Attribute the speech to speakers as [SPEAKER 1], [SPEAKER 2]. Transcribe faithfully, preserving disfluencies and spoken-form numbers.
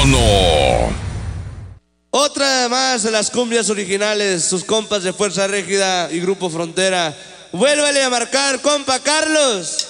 [SPEAKER 1] Mexicano.
[SPEAKER 2] Otra más de las cumbias originales, sus compas de Fuerza Régida y Grupo Frontera. Vuélvale a marcar, compa Carlos.